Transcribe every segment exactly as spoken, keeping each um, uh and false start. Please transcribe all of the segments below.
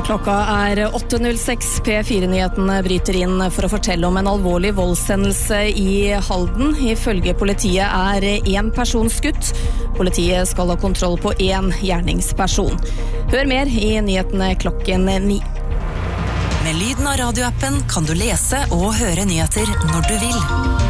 Klokka er åtte null seks. P fire-nyhetene bryter inn for å fortelle om en alvorlig voldshendelse i Halden. Ifølge politiet er én person skutt. Politiet skal ha kontroll på én gjerningsperson. Hør mer i nyhetene klokken ni. Med lyden av radioappen kan du lese og høre nyheter når du vil.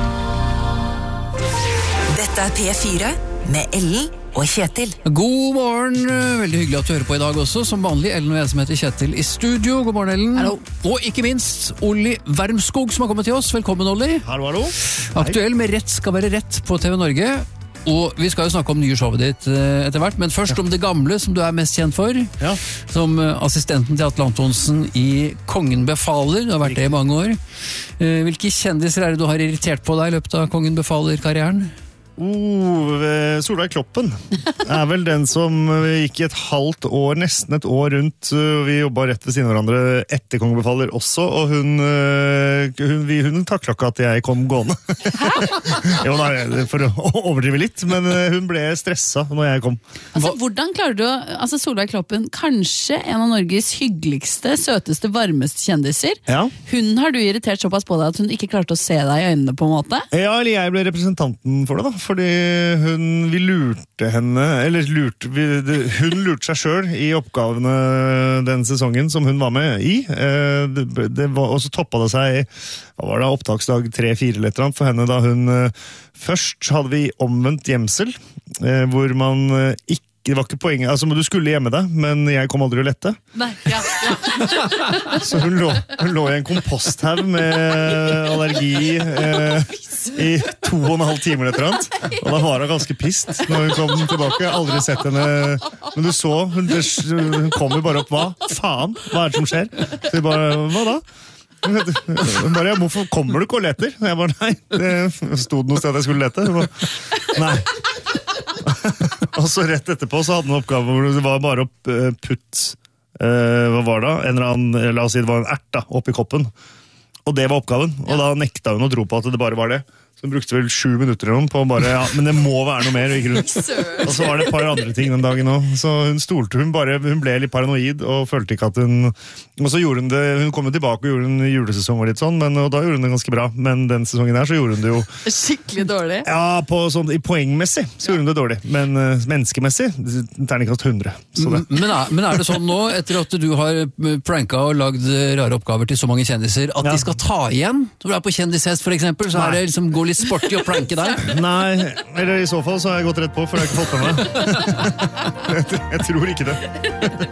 Dette er P fire med Ellen og Kjetil. God morgen, veldig hyggelig at du hører på i dag også. Som vanlig, Ellen og jeg som heter Kjetil i studio. God morgen, Ellen. Hallo. Og ikke minst, Olli Wermskog som har kommet til oss. Velkommen, Olli. Hallo, hallo. Aktuell med Rett skal være rett på T V Norge. Og vi skal jo snakke om nye showet ditt etter hvert, men først om det gamle som du er mest kjent for. Ja. Som assistenten til Atle Antonsen i Kongen befaler. Du har vært det i mange år. Hvilke kjendiser er det du har irritert på deg i løpet av Kongen befaler-karrieren? Oh, Solveig Kloppen er vel den som gikk i et halvt år, nesten et år rundt. Vi jobbet rett ved siden av hverandre etter Kongen befaler også, og hun, hun, hun taklet ikke at jeg kom gående. Jo, nei, for å overdrive litt, men hun ble stresset når jeg kom. Altså, hvordan klarer du å, altså Solveig Kloppen, kanskje en av Norges hyggeligste, søteste, varmeste kjendiser. Ja. Hun har du irritert såpass på deg at hun ikke klarte å se deg i øynene på en måte? Ja, eller jeg ble representanten for det da. Fordi hun, vi lurte henne, eller lurte, vi, det, hun lurte seg selv i oppgavene den sesongen som hun var med i. Eh, det, det var, og så toppet det seg, hva var det, opptaksdag tre fire eller et eller annet for henne da hun, eh, først hadde vi omvendt gjemsel, eh, hvor man eh, ikke det var ikke poenget, altså du skulle gjemme deg, men jeg kom aldri å lette. Nei, ja, ja. Så hun lå, hun lå i en komposthaug med allergi eh, i to og en halv time eller et eller annet. Og da var hun ganske pist når hun kom tilbake. Jeg har aldri sett henne, men du så, hun, hun kom jo bare opp, hva faen, hva er det som skjer? Så jeg bare, hva da? Hun bare, hvorfor kommer du ikke og leter? Jeg bare, nei, det stod noe sted at jeg skulle lete. Hun bare, nei. Og så rett etterpå så hadde hun en oppgave hvor det var bare å putte, uh, hva var det? En eller annen, la oss si det var en ert da, oppi koppen. Og det var oppgaven, og da nekta hun å tro på at det bare var det. Så hun brukte vel sju minutter eller noe på bare, ja, men det må være noe mer, og ikke rundt. Og så var det et par andre ting den dagen også. Så hun stolte, hun bare, hun ble litt paranoid, og følte ikke at hun, og så gjorde hun det, hun kom jo tilbake og gjorde en julesesong og litt sånn, men og da gjorde hun det ganske bra. Men den sesongen her så gjorde hun det jo... Skikkelig dårlig. Ja, på sånn, i poengmessig så gjorde hun det dårlig, men uh, menneskemessig, terningkast hundre. Så det. Men, er, men er det sånn nå, etter at du har pranka og lagd rare oppgaver til så mange kjendiser, at Ja. de skal ta igjen? Når du er på kjendishest for eksempel, så Nei. er det liksom gå litt sporty og planke deg? Nei, eller i så fall så har jeg gått rett på, for jeg har ikke fått med meg. jeg, jeg tror ikke det.